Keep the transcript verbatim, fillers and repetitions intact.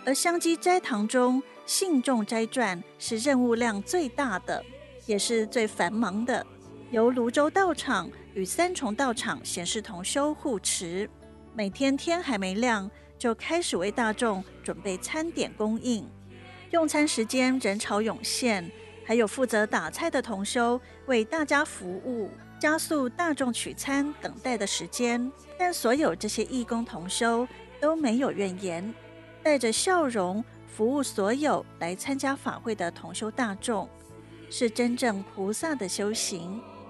而香积斋堂中信众斋传是任务量最大的，也是最繁忙的，由泸州道场与三重道场显示同修护持，每天天还没亮就开始为大众准备餐点供应，用餐时间人潮涌现，还有负责打菜的同修为大家服务，加速大众取餐等待的时间。但所有这些义工同修都没有怨言，带着笑容服务所有来参加法会的同修大众，是真正菩萨的修行。